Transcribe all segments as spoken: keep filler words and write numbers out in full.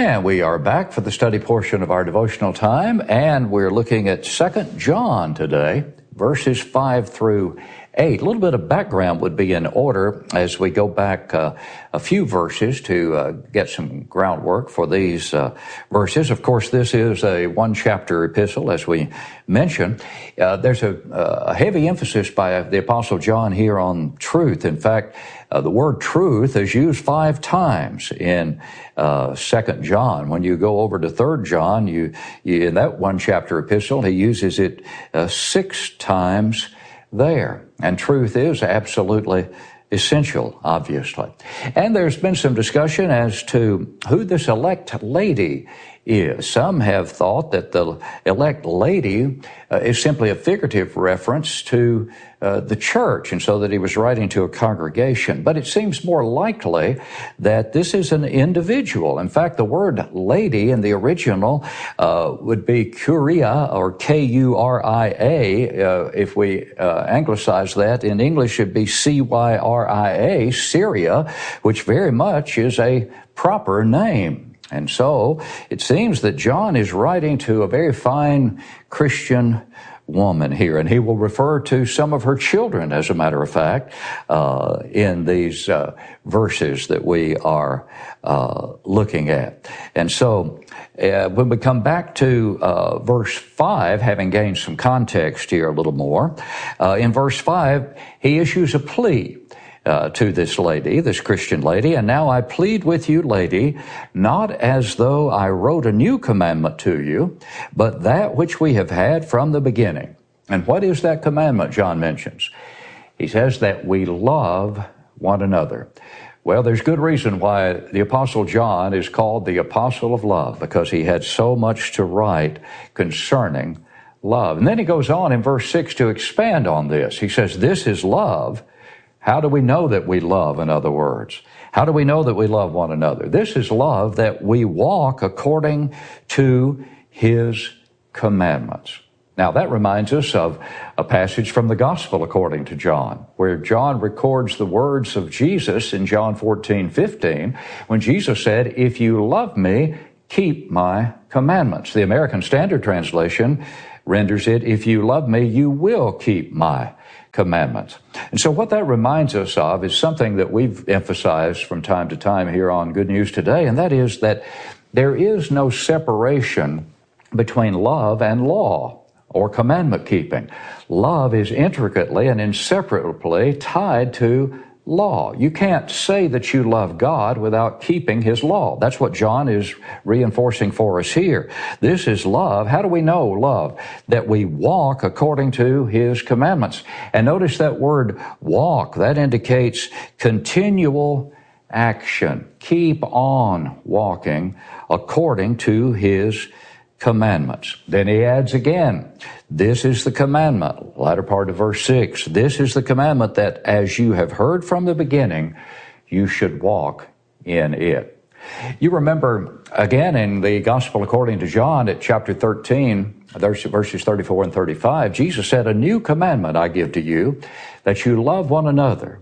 And we are back for the study portion of our devotional time, and we're looking at Second John today, verses five through eight. A little bit of background would be in order as we go back uh, a few verses to uh, get some groundwork for these uh, verses. Of course, this is a one-chapter epistle, as we mentioned. Uh, there's a, a heavy emphasis by the Apostle John here on truth. In fact, uh, the word truth is used five times in uh, Second John. When you go over to Third John, you, you in that one-chapter epistle, he uses it uh, six times there. And truth is absolutely essential, obviously. And there's been some discussion as to who this elect lady is. Some have thought that the elect lady uh, is simply a figurative reference to uh, the church, and so that he was writing to a congregation. But it seems more likely that this is an individual. In fact, the word lady in the original uh, would be Curia, or K U R I A. Uh, if we uh, anglicize that, in English it'd be C Y R I A, Syria, which very much is a proper name. And so it seems that John is writing to a very fine Christian woman here, and he will refer to some of her children, as a matter of fact, uh, in these uh, verses that we are uh, looking at. And so uh, when we come back to uh, verse five, having gained some context here a little more, uh, in verse five, he issues a plea Uh, to this lady, this Christian lady. And now I plead with you, lady, not as though I wrote a new commandment to you, but that which we have had from the beginning. And what is that commandment John mentions? He says that we love one another. Well, there's good reason why the Apostle John is called the Apostle of Love, because he had so much to write concerning love. And then he goes on in verse six to expand on this. He says, this is love. How do we know that we love, in other words? How do we know that we love one another? This is love, that we walk according to his commandments. Now, that reminds us of a passage from the Gospel according to John, where John records the words of Jesus in John fourteen fifteen, when Jesus said, if you love me, keep my commandments. The American Standard Translation renders it, if you love me, you will keep my commandments. And so what that reminds us of is something that we've emphasized from time to time here on Good News Today, and that is that there is no separation between love and law or commandment keeping. Love is intricately and inseparably tied to law. You can't say that you love God without keeping his law. That's what John is reinforcing for us here. This is love. How do we know love? That we walk according to his commandments. And notice that word walk. That indicates continual action. Keep on walking according to his commandments. Then he adds again, this is the commandment, latter part of verse six, this is the commandment that as you have heard from the beginning, you should walk in it. You remember again in the Gospel according to John at chapter thirteen, verses thirty-four and thirty-five, Jesus said, a new commandment I give to you, that you love one another,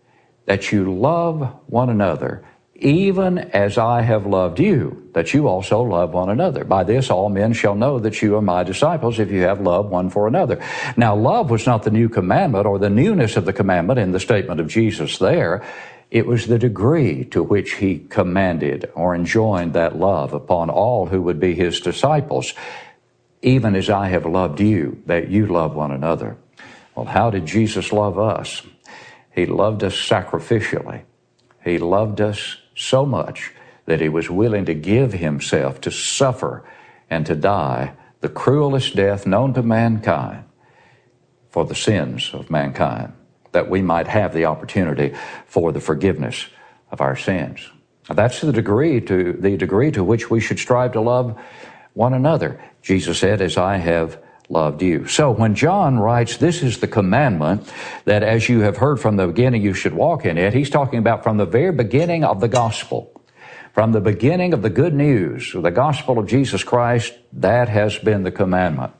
that you love one another, even as I have loved you, that you also love one another. By this all men shall know that you are my disciples, if you have love one for another. Now, love was not the new commandment or the newness of the commandment in the statement of Jesus there. It was the degree to which he commanded or enjoined that love upon all who would be his disciples. Even as I have loved you, that you love one another. Well, how did Jesus love us? He loved us sacrificially. He loved us so much that he was willing to give himself to suffer and to die the cruelest death known to mankind for the sins of mankind, that we might have the opportunity for the forgiveness of our sins. That's the degree to the degree to which we should strive to love one another. Jesus said, as I have loved you. So when John writes, this is the commandment, that as you have heard from the beginning, you should walk in it, he's talking about from the very beginning of the gospel, from the beginning of the good news, the gospel of Jesus Christ. That has been the commandment.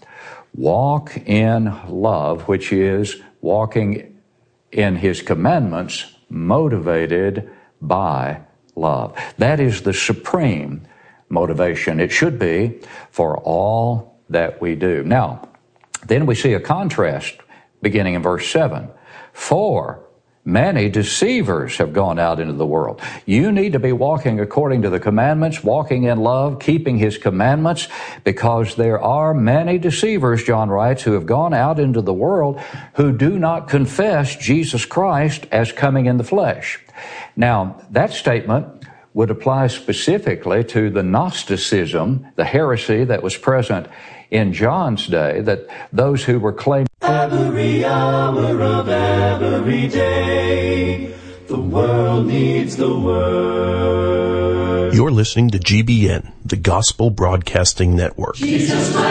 Walk in love, which is walking in his commandments, motivated by love. That is the supreme motivation. It should be for all that we do. Now, then we see a contrast beginning in verse seven. For many deceivers have gone out into the world. You need to be walking according to the commandments, walking in love, keeping His commandments, because there are many deceivers, John writes, who have gone out into the world who do not confess Jesus Christ as coming in the flesh. Now, that statement would apply specifically to the Gnosticism, the heresy that was present in John's day, that those who were claiming every hour of every day, the world needs the Word. You're listening to G B N, the Gospel Broadcasting Network. Jesus